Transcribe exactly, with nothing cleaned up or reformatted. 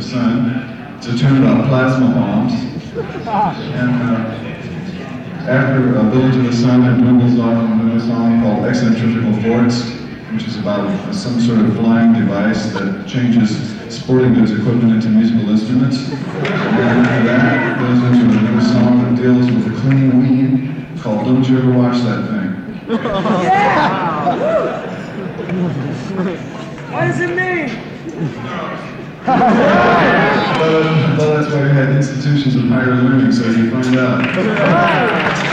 the Sun. It's a tune about plasma bombs. And uh, after uh, Village of the Sun, it dwindles off into a song called Eccentrical Forts, which is about uh, some sort of flying device that changes sporting goods equipment into musical instruments. And after that, it goes into another song that deals with a clean weed called Don't You Ever Watch That Thing. Yeah! What does it mean? Well, well, that's why we had institutions of higher learning, so you find out.